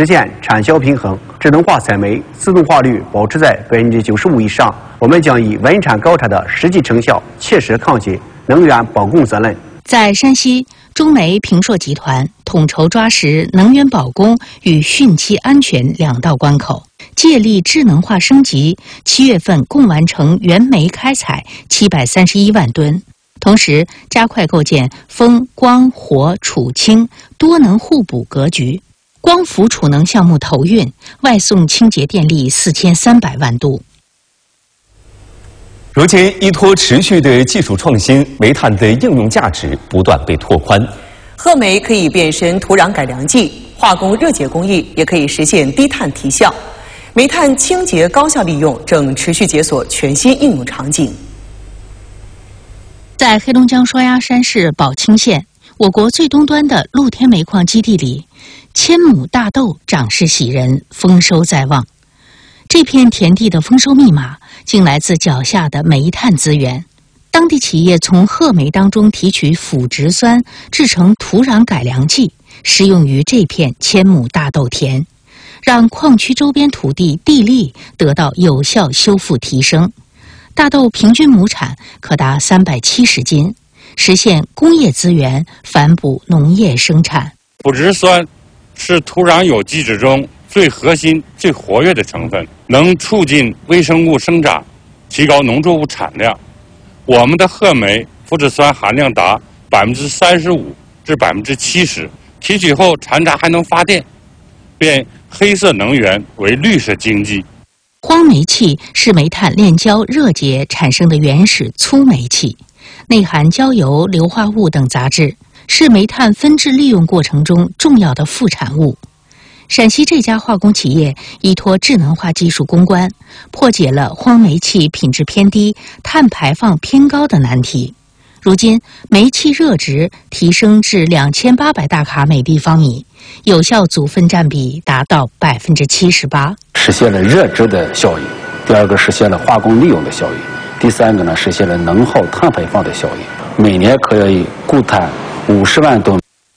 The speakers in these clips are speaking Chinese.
实现产销平衡，智能化采煤自动化率保持在95%以上。我们将以稳产高产的实际成效，切实扛起能源保供责任。 在山西，中煤平朔集团统筹抓实能源保供与汛期安全两道关口，借力智能化升级，7月份共完成原煤开采731万吨。同时，加快构建风、光、火、储、氢多能互补格局。光伏储能项目投运，外送清洁电力4300万度。 如今，依托持续的技术创新，煤炭的应用价值不断被拓宽。 褐煤可以变身土壤改良剂，化工热解工艺也可以实现低碳提效。煤炭清洁高效利用正持续解锁全新应用场景。 在黑龙江双鸭山市宝清县，我国最东端的露天煤矿基地里，1000亩大豆长势喜人，丰收在望。这片田地的丰收密码，竟来自脚下的煤炭资源。当地企业从褐煤当中提取腐殖酸，制成土壤改良剂，施用于这片1000亩大豆田，让矿区周边土地地力得到有效修复提升。大豆平均亩产可达370斤，实现工业资源反哺农业生产。 腐殖酸是土壤有机质中最核心、最活跃的成分，能促进微生物生长，提高农作物产量。我们的褐煤腐殖酸含量达35%至70%，提取后残渣还能发电，变黑色能源为绿色经济。 荒煤气是煤炭炼焦热解产生的原始粗煤气，内含焦油、硫化物等杂质，是煤炭分制利用过程中重要的副产物。陕西这家化工企业依托智能化技术攻关，破解了荒煤气品质偏低、碳排放偏高的难题。如今，煤气热值提升至2800大卡每立方米，有效组分占比达到78%， 实现了热值的效益。第二个，实现了化工利用的效益。第三个呢，实现了能耗碳排放的效益，每年可以固碳50万吨。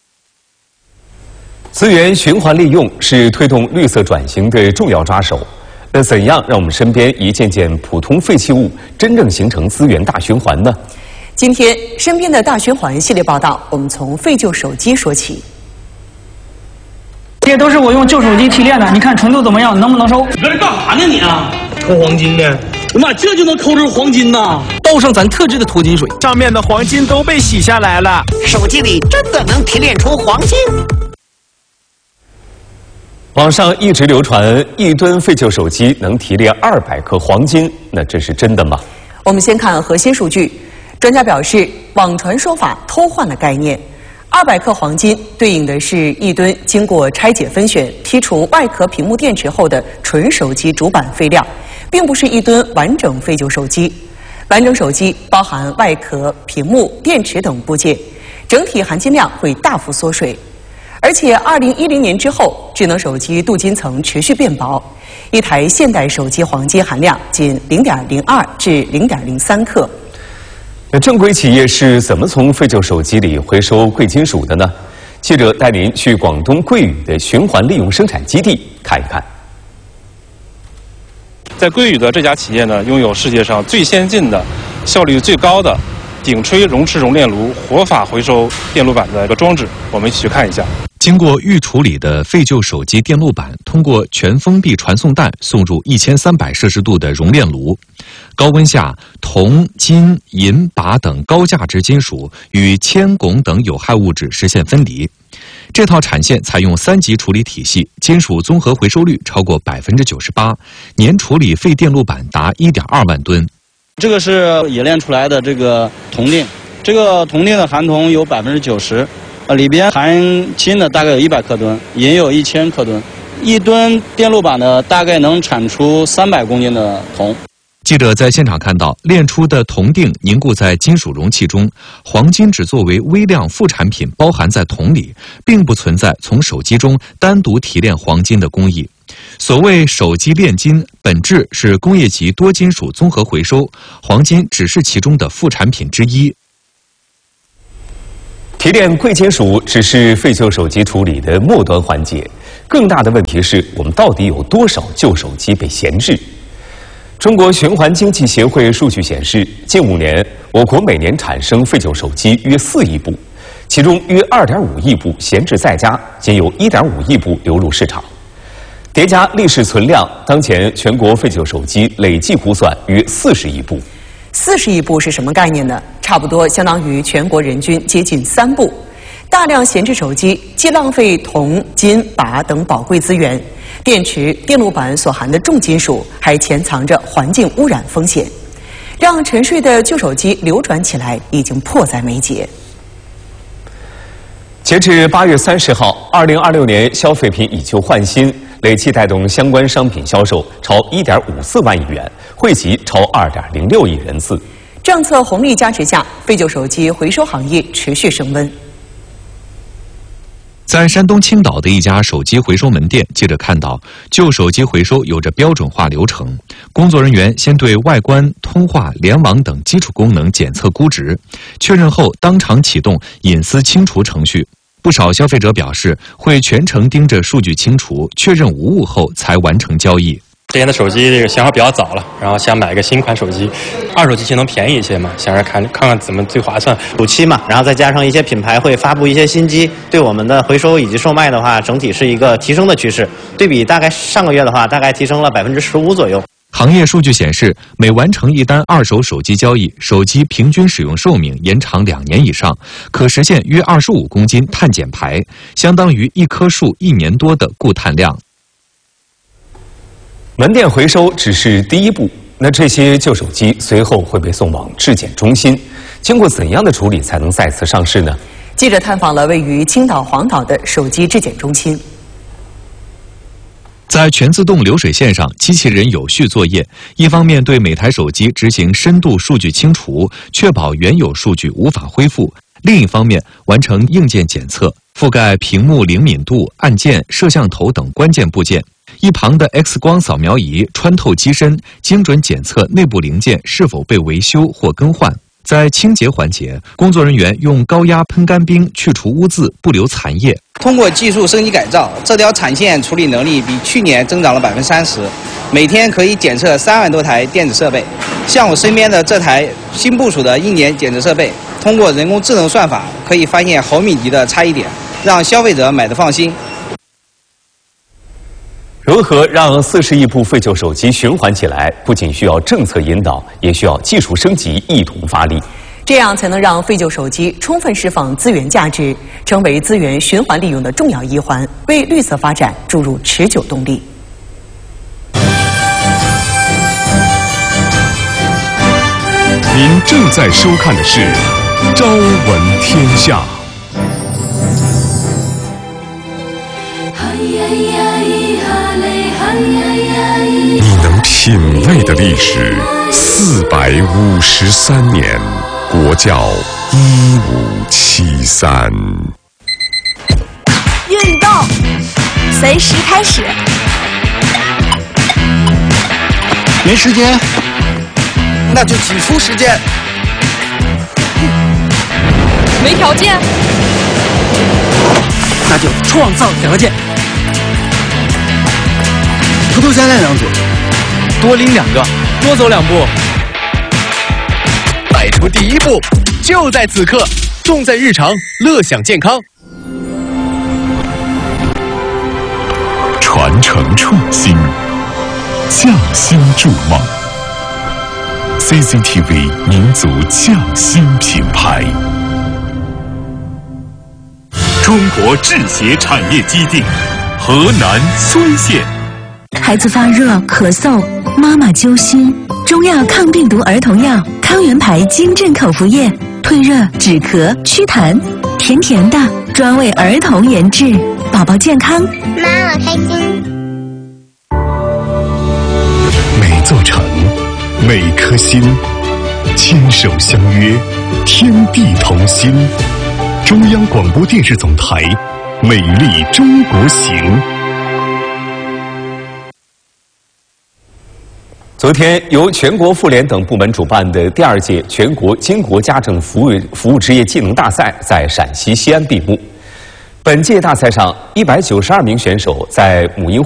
资源循环利用是推动绿色转型的重要抓手。那怎样让我们身边一件件普通废弃物真正形成资源大循环呢？ 今天身边的大循环系列报道，我们从废旧手机说起。 这些都是我用旧手机提炼的，你看纯度怎么样？能不能收？ 你搁这干啥呢你啊？偷黄金的？我妈这就能抠出黄金呐！ 倒上咱特制的脱金水，上面的黄金都被洗下来了。 手机里真的能提炼出黄金？ 网上一直流传1吨废旧手机能提炼200克黄金，那这是真的吗？ 我们先看核心数据。专家表示，网传说法偷换了概念。200克黄金对应的是1吨经过拆解分选、剔除外壳屏幕电池后的纯手机主板废料，并不是1吨完整废旧手机。完整手机包含外壳、屏幕、电池等部件，整体含金量会大幅缩水。而且2010年之后，智能手机镀金层持续变薄，一台现代手机黄金含量仅0.02至0.03克。 那正规企业是怎么从废旧手机里回收贵金属的呢？记者带您去广东桂屿的循环利用生产基地看一看。 在桂屿的这家企业呢，拥有世界上最先进的、效率最高的顶吹熔池熔炼炉活法回收电路板的一个装置，我们一起去看一下。 经过预处理的废旧手机电路板，通过全封闭传送带送入1300摄氏度的熔炼炉，高温下，铜、金、银、钯等高价值金属与铅、汞等有害物质实现分离。这套产线采用3级处理体系，金属综合回收率超过98%，年处理废电路板达1.2万吨。 这个是冶炼出来的这个铜锭，这个铜锭的含铜有90%，里边含氢的大概有100克吨，银有1000克吨，1吨电路板呢大概能产出300公斤的铜。 记者在现场看到，炼出的铜锭凝固在金属容器中，黄金只作为微量副产品包含在铜里，并不存在从手机中单独提炼黄金的工艺。所谓手机炼金，本质是工业级多金属综合回收，黄金只是其中的副产品之一。 提炼贵金属只是废旧手机处理的末端环节， 更大的问题是我们到底有多少旧手机被闲置？中国循环经济协会数据显示，近5年，我国每年产生废旧手机约4亿部，其中约2.5亿部闲置在家，仅有1.5亿部流入市场。叠加历史存量，当前全国废旧手机累计估算约40亿部。 40亿部是什么概念呢？差不多相当于全国人均接近3部。大量闲置手机既浪费铜、金、钯等宝贵资源，电池、电路板所含的重金属还潜藏着环境污染风险，让沉睡的旧手机流转起来已经迫在眉睫。 截至8月30号，2026年消费品以旧换新，累计带动相关商品销售超1.54万亿元，惠及超2.06亿人次。 政策红利加持下，废旧手机回收行业持续升温。 在山东青岛的一家手机回收门店，记者看到，旧手机回收有着标准化流程。工作人员先对外观、通话、联网等基础功能检测估值，确认后当场启动隐私清除程序。不少消费者表示，会全程盯着数据清除，确认无误后才完成交易。 之前的手机这个型号比较早了，然后想买个新款手机，二手机型能便宜一些嘛，想着看看怎么最划算。 暑期嘛，然后再加上一些品牌会发布一些新机，对我们的回收以及售卖的话，整体是一个提升的趋势。对比大概上个月的话，大概提升了15%左右。 行业数据显示，每完成一单二手手机交易，手机平均使用寿命延长2年以上，可实现约25公斤碳减排，相当于一棵树1年多的固碳量。 门店回收只是第一步，那这些旧手机随后会被送往质检中心，经过怎样的处理才能再次上市呢？ 记者探访了位于青岛黄岛的手机质检中心。 在全自动流水线上，机器人有序作业，一方面对每台手机执行深度数据清除，确保原有数据无法恢复；另一方面完成硬件检测，覆盖屏幕灵敏度、按键、摄像头等关键部件。一旁的 X 光扫描仪穿透机身，精准检测内部零件是否被维修或更换。在清洁环节，工作人员用高压喷干冰去除污渍，不留残液。 通过技术升级改造，这条产线处理能力比去年增长了30%，每天可以检测3万多台电子设备。像我身边的这台新部署的硬件检测设备，通过人工智能算法，可以发现毫米级的差异点，让消费者买得放心。 如何让40亿部废旧手机循环起来，不仅需要政策引导，也需要技术升级一同发力。 这样才能让废旧手机充分释放资源价值，成为资源循环利用的重要一环，为绿色发展注入持久动力。 您正在收看的是《朝闻天下》。你能品味的历史453年，国教1573。 运动随时开始。 没时间，那就挤出时间。 没条件， 那就创造条件。头头相连2组， 多拎2个，多走2步， 迈出第一步，就在此刻，重在日常，乐享健康。 传承创新，匠心筑梦。CCTV 民族匠心品牌。中国制鞋产业基地，河南睢县。 孩子发热、咳嗽，妈妈揪心，中药抗病毒儿童药康源牌金镇口服液，退热、止咳、祛痰，甜甜的，专为儿童研制，宝宝健康， 妈妈开心。 每座城，每颗心，牵手相约，天地同心。中央广播电视总台，美丽中国行。 昨天，由全国妇联等部门主办的第2届全国经国家政服务职业技能大赛在陕西西安闭幕。 本届大赛上，192名选手在母婴